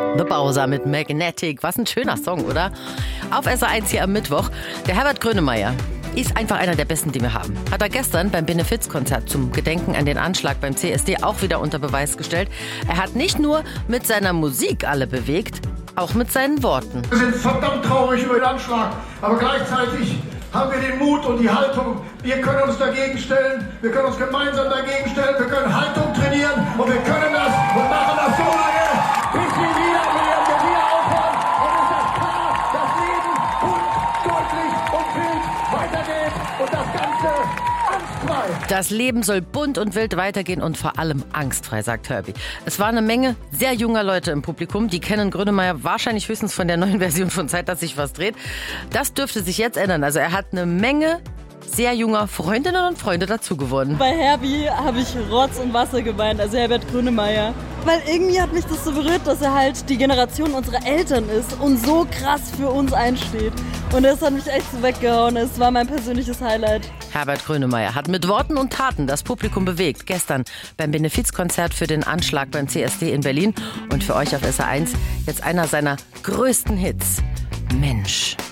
The Bowser mit Magnetic. Was ein schöner Song, oder? Auf SR1 hier am Mittwoch. Der Herbert Grönemeyer ist einfach einer der Besten, die wir haben. Hat er gestern beim Benefizkonzert zum Gedenken an den Anschlag beim CSD auch wieder unter Beweis gestellt. Er hat nicht nur mit seiner Musik alle bewegt, auch mit seinen Worten. Wir sind verdammt traurig über den Anschlag, aber gleichzeitig haben wir den Mut und die Haltung. Wir können uns dagegen stellen, wir können uns gemeinsam dagegen stellen, wir können Haltung trainieren und wir können das und machen das so lange, bis wir wieder aufhören. Und es ist klar, das Leben bunt, deutlich und wild weitergeht und das Ganze angstfrei. Das Leben soll bunt und wild weitergehen und vor allem angstfrei, sagt Herbie. Es war eine Menge sehr junger Leute im Publikum. Die kennen Grönemeyer wahrscheinlich höchstens von der neuen Version von Zeit, dass sich was dreht. Das dürfte sich jetzt ändern. Also er hat eine Menge sehr junger Freundinnen und Freunde dazu gewonnen. Bei Herbie habe ich Rotz und Wasser geweint, also Herbert Grönemeyer. Weil irgendwie hat mich das so berührt, dass er halt die Generation unserer Eltern ist und so krass für uns einsteht. Und das hat mich echt so weggehauen. Es war mein persönliches Highlight. Herbert Grönemeyer hat mit Worten und Taten das Publikum bewegt. Gestern beim Benefizkonzert für den Anschlag beim CSD in Berlin. Und für euch auf SR1 jetzt einer seiner größten Hits. Mensch.